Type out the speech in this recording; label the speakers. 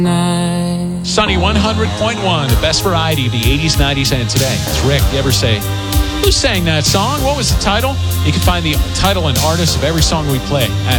Speaker 1: Sunny 100.1, the best variety of the 80s, 90s, and today. It's Rick. You ever say, who sang that song? What was the title? You can find the title and artist of every song we play at